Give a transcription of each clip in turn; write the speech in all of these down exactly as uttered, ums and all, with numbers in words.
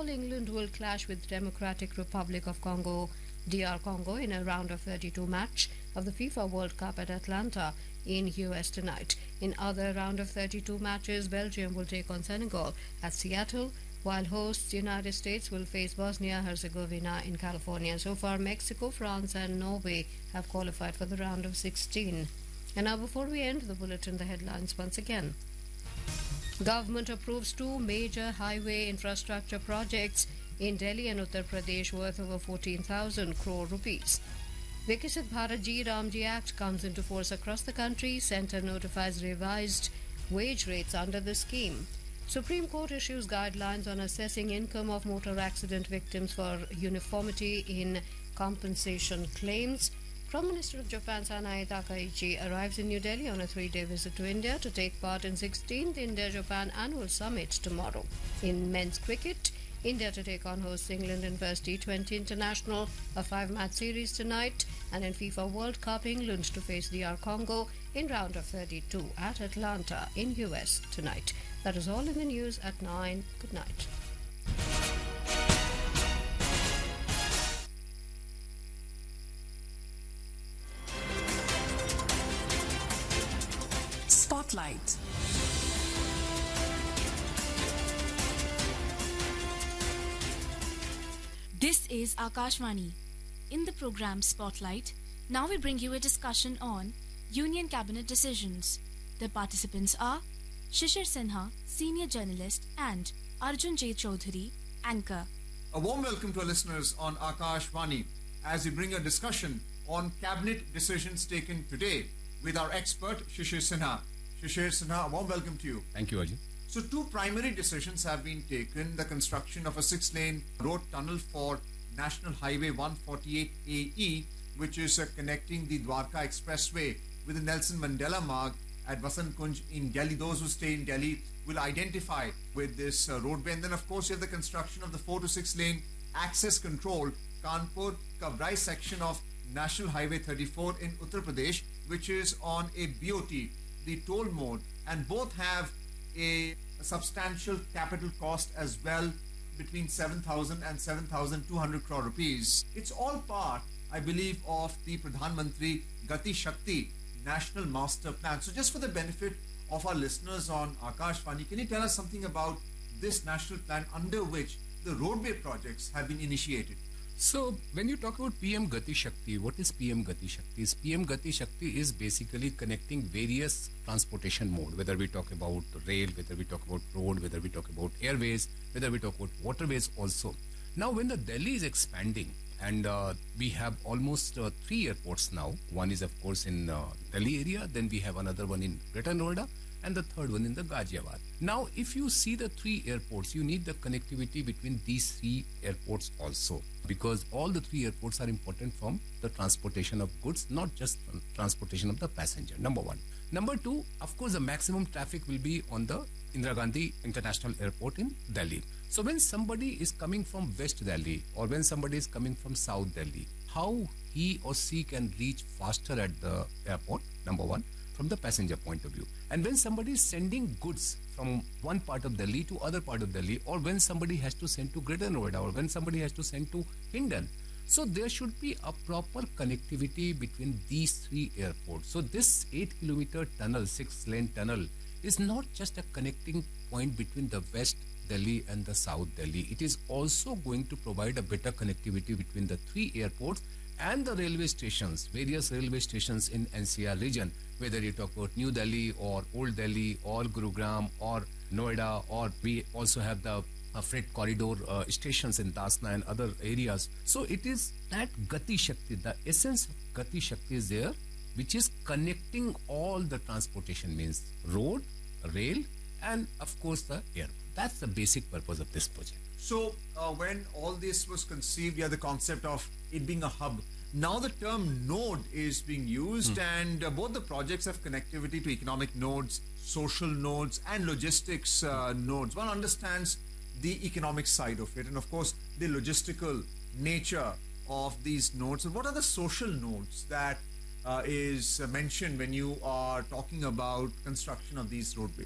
football, England will clash with Democratic Republic of Congo, D R Congo, in a round of thirty-two match of the FIFA World Cup at Atlanta in U S tonight. In other round of thirty-two matches, Belgium will take on Senegal at Seattle, while hosts United States will face Bosnia-Herzegovina in California. So far, Mexico, France and Norway have qualified for the round of sixteen. And now, before we end the bulletin, the headlines once again. Government approves two major highway infrastructure projects in Delhi and Uttar Pradesh worth over fourteen thousand crore rupees. Viksit Bharat Ji Ramji Act comes into force across the country. Centre notifies revised wage rates under the scheme. Supreme Court issues guidelines on assessing income of motor accident victims for uniformity in compensation claims. Prime Minister of Japan Sanae Takaichi arrives in New Delhi on a three-day visit to India to take part in sixteenth India-Japan Annual Summit tomorrow. In men's cricket, India to take on hosts England in first T twenty International, a five-match series tonight, and in FIFA World Cup, England to face D R Congo in round of thirty-two at Atlanta in U S tonight. That is all in the news at nine. Good night. Spotlight. This is Akashvani. In the program Spotlight, now we bring you a discussion on Union Cabinet decisions. The participants are Shishir Sinha, senior journalist, and Arjun J. Chaudhary, anchor. A warm welcome to our listeners on Akashvani as we bring a discussion on cabinet decisions taken today with our expert Shishir Sinha. Shishir Sinha, a warm welcome to you. Thank you, Arjun. So two primary decisions have been taken. The construction of a six-lane road tunnel for National Highway one forty-eight A E, which is uh, connecting the Dwarka Expressway with the Nelson Mandela Marg at Vasant Kunj in Delhi. Those who stay in Delhi will identify with this uh, roadway. And then, of course, you have the construction of the four to six lane access control Kanpur Kabrai section of National Highway thirty-four in Uttar Pradesh, which is on a B O T, the toll mode, and both have a, a substantial capital cost as well, between seven thousand and seven thousand two hundred crore rupees. It's all part, I believe, of the Pradhan Mantri Gati Shakti National Master Plan. So just for the benefit of our listeners on Akashvani, can you tell us something about this national plan under which the roadway projects have been initiated? So, when you talk about P M Gati Shakti, what is P M Gati Shakti? Is P M Gati Shakti is basically connecting various transportation mode, whether we talk about rail, whether we talk about road, whether we talk about airways, whether we talk about waterways also. Now, when the Delhi is expanding, and uh, we have almost uh, three airports now. One is, of course, in uh, Delhi area, then we have another one in Greater Noida, and the third one in the Ghaziabad. Now, if you see the three airports, you need the connectivity between these three airports also, because all the three airports are important from the transportation of goods, not just transportation of the passenger, number one. Number two, of course, the maximum traffic will be on the Indira Gandhi International Airport in Delhi. So when somebody is coming from West Delhi or when somebody is coming from South Delhi, how he or she can reach faster at the airport, number one, from the passenger point of view. And when somebody is sending goods from one part of Delhi to other part of Delhi, or when somebody has to send to Greater Noida, or when somebody has to send to Hindon, so there should be a proper connectivity between these three airports. So this eight kilometer tunnel, six lane tunnel, is not just a connecting point between the West Delhi and the South Delhi. It is also going to provide a better connectivity between the three airports and the railway stations, various railway stations in N C R region, whether you talk about New Delhi or Old Delhi or Gurugram or Noida, or we also have the uh, freight corridor uh, stations in Dasna and other areas. So it is that Gati Shakti, the essence of Gati Shakti is there, which is connecting all the transportation means road, rail, and of course the air. That's the basic purpose of this project. So uh, when all this was conceived, you had the concept of it being a hub. Now the term node is being used, mm. and uh, both the projects have connectivity to economic nodes, social nodes, and logistics uh, nodes. One understands the economic side of it, and of course the logistical nature of these nodes. And what are the social nodes that uh, is uh, mentioned when you are talking about construction of these roadways?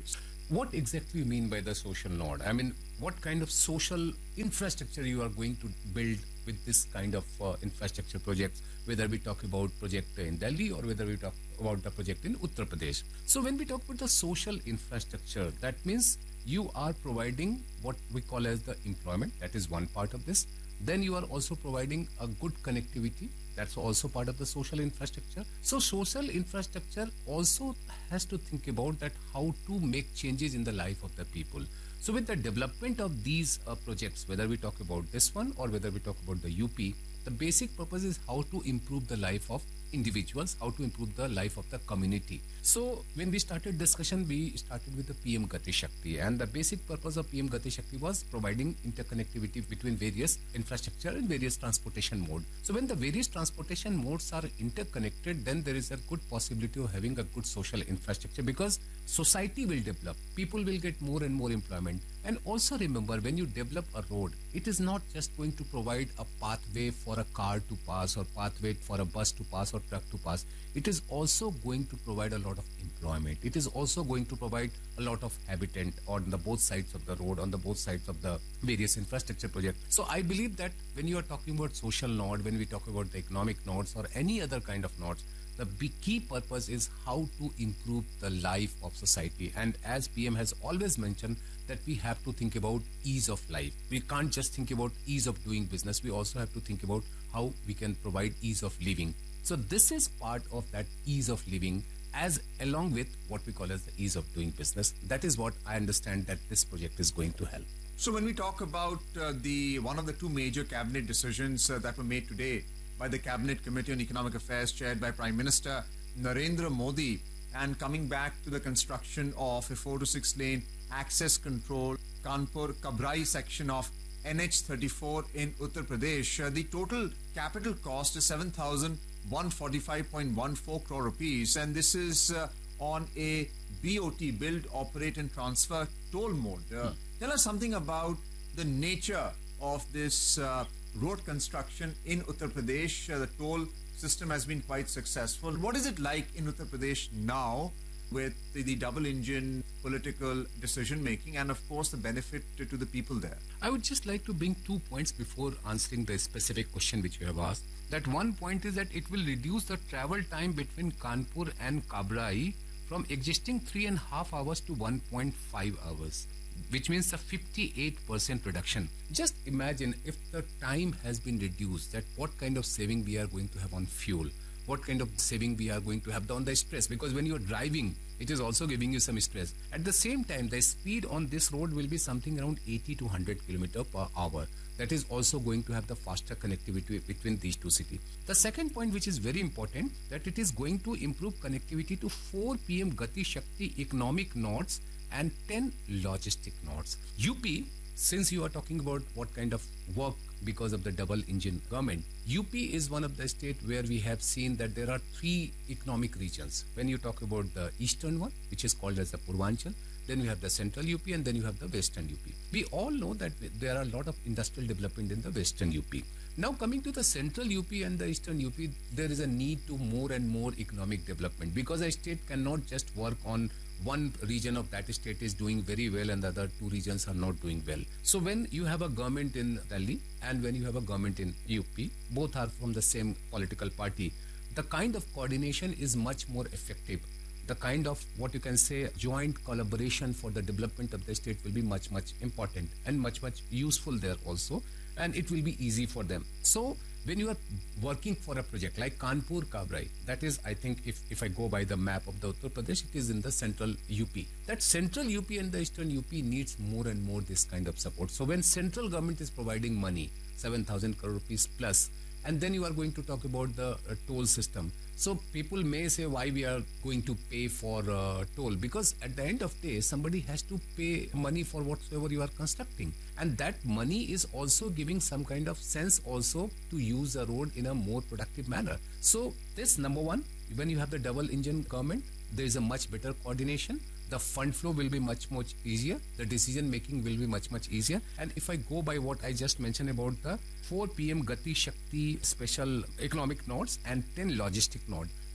What exactly you mean by the social node? I mean, what kind of social infrastructure you are going to build with this kind of uh, infrastructure projects, whether we talk about project in Delhi or whether we talk about the project in Uttar Pradesh. So when we talk about the social infrastructure, that means you are providing what we call as the employment. That is one part of this. Then you are also providing a good connectivity. That's also part of the social infrastructure. So social infrastructure also has to think about that how to make changes in the life of the people. So with the development of these uh, projects, whether we talk about this one or whether we talk about the U P, the basic purpose is how to improve the life of individuals, how to improve the life of the community. So when we started discussion, we started with the P M Gati Shakti, and the basic purpose of P M Gati Shakti was providing interconnectivity between various infrastructure and various transportation mode. So when the various transportation modes are interconnected, then there is a good possibility of having a good social infrastructure, because society will develop, people will get more and more employment. And also remember, when you develop a road, it is not just going to provide a pathway for a car to pass or pathway for a bus to pass or truck to pass. It is also going to provide a lot of employment. It is also going to provide a lot of habitat on the both sides of the road, on the both sides of the various infrastructure projects. So I believe that when you are talking about social node, when we talk about the economic nodes or any other kind of nodes, the big key purpose is how to improve the life of society. And as P M has always mentioned, that we have to think about ease of life. We can't just think about ease of doing business. We also have to think about how we can provide ease of living. So this is part of that ease of living, as along with what we call as the ease of doing business. That is what I understand that this project is going to help. So when we talk about uh, the one of the two major cabinet decisions uh, that were made today by the Cabinet Committee on Economic Affairs chaired by Prime Minister Narendra Modi, and coming back to the construction of a four to six lane access control Kanpur Kabrai section of N H thirty-four in Uttar Pradesh, uh, the total capital cost is seven thousand one hundred forty-five point one four crore rupees, and this is uh, on a B O T, build, operate and transfer toll mode. Uh, hmm. Tell us something about the nature of this uh, road construction in Uttar Pradesh. Uh, the toll system has been quite successful. What is it like in Uttar Pradesh now with the, the double engine political decision making and of course the benefit to, to the people there? I would just like to bring two points before answering the specific question which you have asked. That one point is that it will reduce the travel time between Kanpur and Kabrai from existing three and a half hours to one point five hours, which means a fifty-eight percent reduction. Just imagine if the time has been reduced, that what kind of saving we are going to have on fuel, what kind of saving we are going to have on the stress, because when you are driving, it is also giving you some stress. At the same time, the speed on this road will be something around eighty to one hundred kilometers per hour. That is also going to have the faster connectivity between these two cities. The second point, which is very important, that it is going to improve connectivity to four P M Gati Shakti economic nodes and ten logistic nodes. U P, since you are talking about what kind of work because of the double engine government, U P is one of the states where we have seen that there are three economic regions. When you talk about the eastern one, which is called as the Purvanchal, then you have the central U P, and then you have the western U P. We all know that there are a lot of industrial development in the western U P. Now coming to the central U P and the eastern U P, there is a need to more and more economic development, because a state cannot just work on one region of that state is doing very well and the other two regions are not doing well. So when you have a government in Delhi and when you have a government in U P, both are from the same political party, the kind of coordination is much more effective. The kind of what you can say joint collaboration for the development of the state will be much, much important and much, much useful there also, and it will be easy for them. So when you are working for a project like Kanpur Kabrai, that is, I think if, if I go by the map of the Uttar Pradesh, it is in the central U P. That central U P and the eastern U P needs more and more this kind of support. So when central government is providing money, seven thousand crore rupees plus, and then you are going to talk about the uh, toll system. So people may say why we are going to pay for uh, toll, because at the end of the day, somebody has to pay money for whatsoever you are constructing. And that money is also giving some kind of sense also to use the road in a more productive manner. So this number one, when you have the double engine government, there is a much better coordination. The fund flow will be much, much easier. The decision making will be much, much easier. And if I go by what I just mentioned about the four P M Gati Shakti special economic nodes and ten logistic nodes.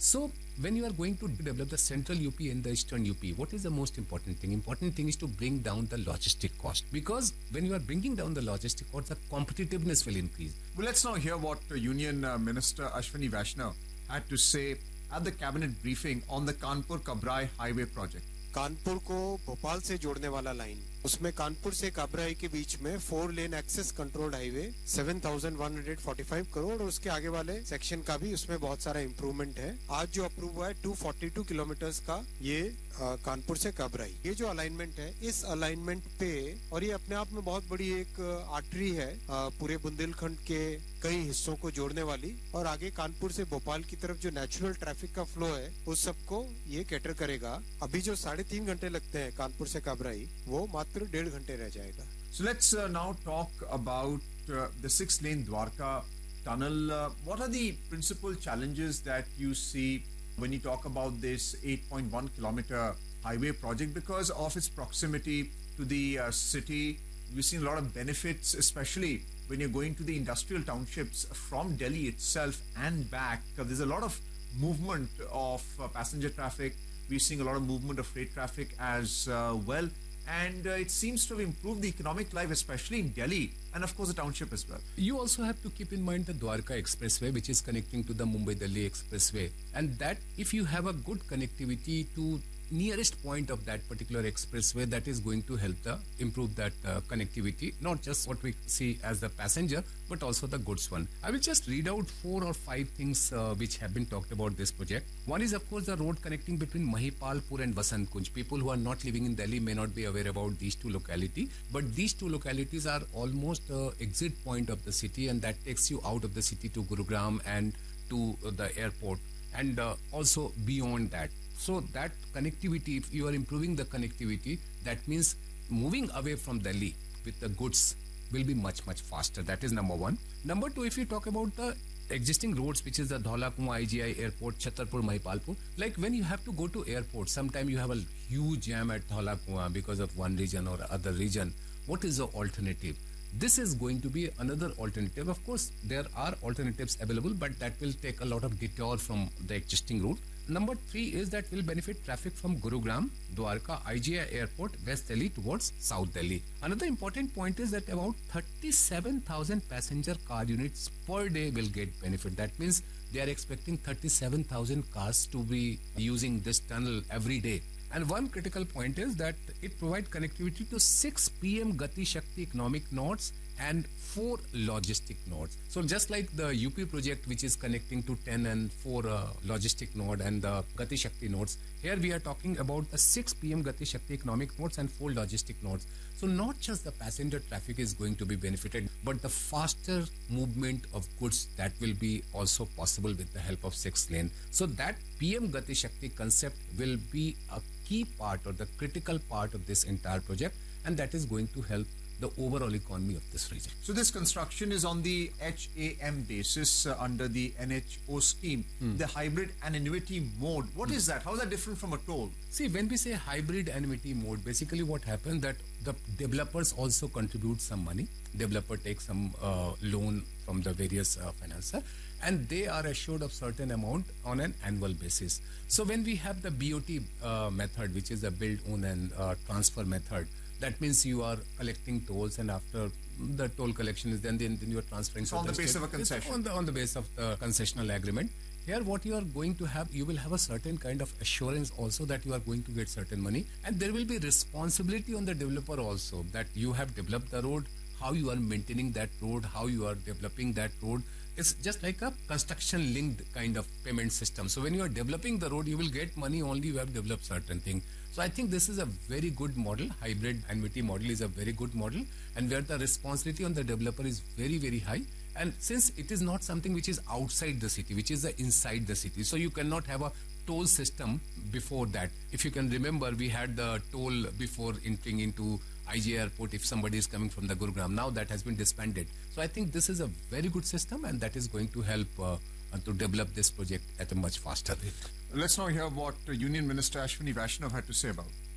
So when you are going to develop the central U P and the eastern U P, what is the most important thing? Important thing is to bring down the logistic cost, because when you are bringing down the logistic cost, the competitiveness will increase. Well, let's now hear what uh, Union uh, Minister Ashwini Vaishnaw had to say at the cabinet briefing on the Kanpur-Kabrai highway project. Kanpur को भोपाल से जोड़ने वाला line, उसमें कानपुर से काबराई के बीच में four lane access controlled highway सात हज़ार एक सौ पैंतालीस करोड़, और उसके आगे वाले सेक्शन का भी उसमें बहुत सारा इम्प्रूवमेंट है. आज जो अप्रूव हुआ है दो सौ बयालीस किलोमीटर का, ये आ, कानपुर से काबराई, ये जो अलाइनमेंट है, इस अलाइनमेंट पे, और ये अपने आप में बहुत बड़ी एक आर्टरी है आ, पूरे बुंदेलखंड के कई हिस्सों को जोड़ने वाली, और आगे कानपुर से भोपाल की तरफ जो नेचुरल ट्रैफिक का फ्लो है उस सबको ये कैटर करेगा. अभी जो साढ़े तीन घंटे लगते हैं कानपुर से काबराई, वो मात्र डेढ़ घंटे रह जाएगा. So let's uh, now talk about uh, the six-lane Dwarka tunnel. Uh, what are the principal challenges that you see when you talk about this eight point one kilometer highway project? Because of its proximity to the uh, city, we've seen a lot of benefits, especially when you're going to the industrial townships from Delhi itself and back. Uh, there's a lot of movement of uh, passenger traffic. We're seeing a lot of movement of freight traffic as uh, well. And uh, it seems to have improved the economic life, especially in Delhi, and of course the township as well. You also have to keep in mind the Dwarka Expressway, which is connecting to the Mumbai-Delhi Expressway. And that, if you have a good connectivity to nearest point of that particular expressway, that is going to help the improve that uh, connectivity, not just what we see as the passenger, but also the goods one. I will just read out four or five things uh, which have been talked about this project. One is, of course, the road connecting between Mahipalpur and Vasant Kunj. People who are not living in Delhi may not be aware about these two localities, but these two localities are almost uh, exit point of the city, and that takes you out of the city to Gurugram and to uh, the airport, and uh, also beyond that. So that connectivity, if you are improving the connectivity, that means moving away from Delhi with the goods will be much, much faster. That is number one. Number two, if you talk about the existing roads, which is the Dhaula Kuan I G I Airport, Chhatarpur, Mahipalpur, like when you have to go to airport, sometime you have a huge jam at Dhaula Kuan because of one region or other region. What is the alternative? This is going to be another alternative. Of course, there are alternatives available, but that will take a lot of detour from the existing route. Number three is that will benefit traffic from Gurugram, Dwarka, I G I Airport, West Delhi towards South Delhi. Another important point is that about thirty-seven thousand passenger car units per day will get benefit. That means they are expecting thirty-seven thousand cars to be using this tunnel every day. And one critical point is that it provides connectivity to six P M Gati Shakti economic nodes and four logistic nodes. So just like the U P project, which is connecting to ten and four uh, logistic node and the Gati Shakti nodes, here we are talking about the six P M Gati Shakti economic nodes and four logistic nodes. So not just the passenger traffic is going to be benefited, but the faster movement of goods, that will be also possible with the help of six lane. So that P M Gati Shakti concept will be a key part or the critical part of this entire project, and that is going to help the overall economy of this region. So this construction is on the H A M basis uh, under the N H O scheme, mm. the hybrid annuity mode. What mm. is that? How is that different from a toll? See, when we say hybrid annuity mode, basically what happens that the developers also contribute some money. Developer takes some uh, loan from the various uh, financer, and they are assured of certain amount on an annual basis. So when we have the B O T uh, method, which is the build, own and uh, transfer method, that means you are collecting tolls, and after the toll collection is then, then, then you are transferring. So on the, the basis of a concession. On the, on the basis of the concessional agreement. Here what you are going to have, you will have a certain kind of assurance also that you are going to get certain money, and there will be responsibility on the developer also, that you have developed the road, how you are maintaining that road, how you are developing that road. It's just like a construction linked kind of payment system. So when you are developing the road, you will get money only you have developed certain thing. So I think this is a very good model. Hybrid annuity model is a very good model, and where the responsibility on the developer is very, very high. And since it is not something which is outside the city, which is the inside the city, so you cannot have a toll system before that. If you can remember, we had the toll before entering into I G I Airport if somebody is coming from the Gurugram. Now that has been disbanded. So I think this is a very good system, and that is going to help uh, to develop this project at a much faster rate. Let's now hear what uh, Union Minister Ashwini Vaishnaw had to say about it.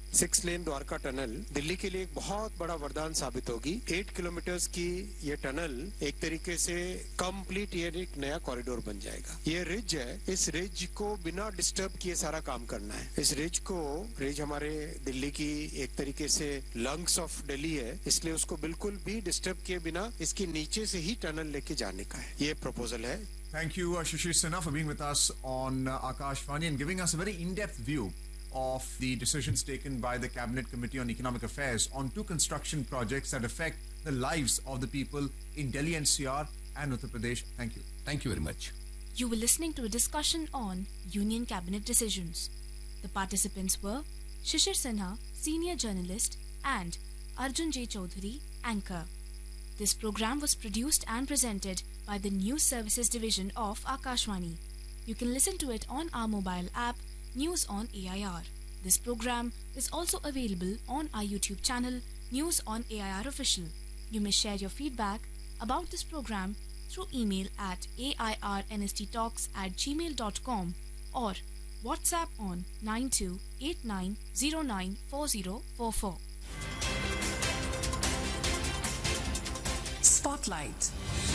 Six lane Dwarka tunnel Delhi के लिए एक बहुत बड़ा वरदान साबित होगी। Eight kilometres की ये टनल एक तरीके से कंप्लीट ये एक नया कॉरिडोर बन जाएगा। ये रिज है, इस रिज को बिना डिस्टर्ब किए सारा काम करना है। इस रिज को रिज हमारे दिल्ली की एक तरीके से लंग्स ऑफ दिल्ली है, इसलिए उसको बिल्कुल भी डिस्टर्ब किए बिना इसके नीचे से ही टनल लेके जाने का है। ये प्रपोजल है। Thank you, uh, Shishir Sinha, for being with us on uh, Akashvani and giving us a very in-depth view of the decisions taken by the Cabinet Committee on Economic Affairs on two construction projects that affect the lives of the people in Delhi N C R and Uttar Pradesh. Thank you. Thank you very much. You were listening to a discussion on Union Cabinet decisions. The participants were Shishir Sinha, senior journalist, and Arjun J. Chaudhary, anchor. This program was produced and presented by the News Services Division of Akashvani. You can listen to it on our mobile app, News on A I R. This program is also available on our YouTube channel, News on A I R Official. You may share your feedback about this program through email at airnsttalks at gmail dot com or WhatsApp on nine two eight nine zero nine four zero four four. Spotlight.